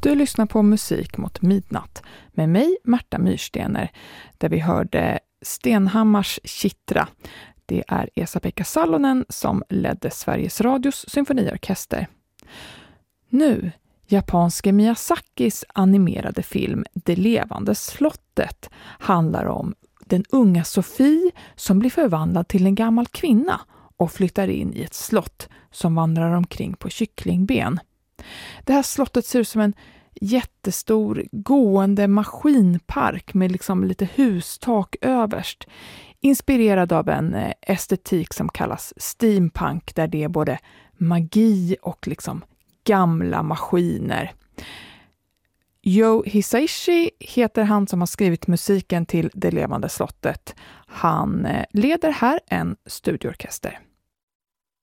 Du lyssnar på Musik mot midnatt med mig, Märta Myrstener, där vi hörde Stenhammars Chitra. Det är Esa-Pekka Salonen som ledde Sveriges Radios symfoniorkester. Nu, japanske Miyazakis animerade film Det levande slottet handlar om den unga Sofie som blir förvandlad till en gammal kvinna och flyttar in i ett slott som vandrar omkring på kycklingben. Det här slottet ser ut som en jättestor gående maskinpark med liksom lite hustak överst. Inspirerad av en estetik som kallas steampunk, där det är både magi och liksom gamla maskiner. Yo Hisaishi heter han som har skrivit musiken till Det levande slottet. Han leder här en studioorkester.